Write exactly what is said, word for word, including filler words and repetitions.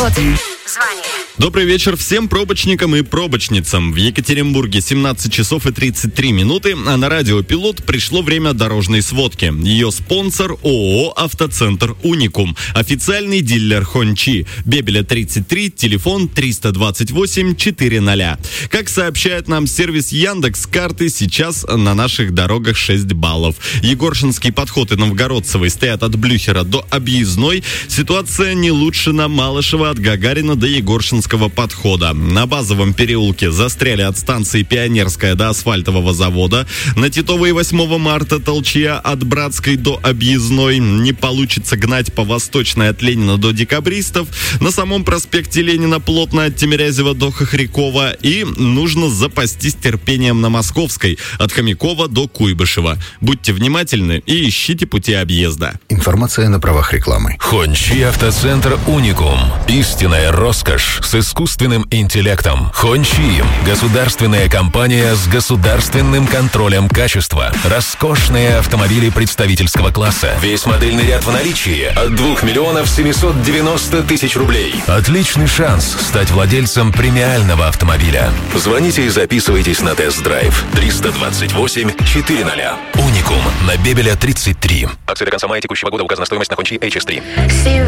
Звони. Добрый вечер всем пробочникам и пробочницам. В Екатеринбурге семнадцать часов и тридцать три минуты, а на радио «Пилот» пришло время дорожной сводки. Ее спонсор ООО «Автоцентр Уникум». Официальный дилер Хончи. Бебеля тридцать три, телефон триста двадцать восемь четыреста. Как сообщает нам сервис Яндекс.Карты, сейчас на наших дорогах шесть баллов. Егоршинский подход и Новгородцевый стоят от Блюхера до Объездной. Ситуация не лучше на Малышево от Гагарина до Егоршинского подхода. На Базовом переулке застряли от станции Пионерская до Асфальтового завода. На Титовой восьмого марта толчья от Братской до Объездной. Не получится гнать по Восточной от Ленина до Декабристов. На самом проспекте Ленина плотно от Тимирязева до Хохрякова. И нужно запастись терпением на Московской от Хомякова до Куйбышева. Будьте внимательны и ищите пути объезда. Информация на правах рекламы. Хончи Автоцентр Уникум. Истинная роскошь с искусственным интеллектом. Хончи – государственная компания с государственным контролем качества. Роскошные автомобили представительского класса. Весь модельный ряд в наличии от двух миллионов семьсот девяносто тысяч рублей. Отличный шанс стать владельцем премиального автомобиля. Звоните и записывайтесь на тест-драйв. триста двадцать восемь четыреста. Уникум на Бебеля тридцать три. Акция до конца мая текущего года. Указана стоимость на Хончи эйч эс три.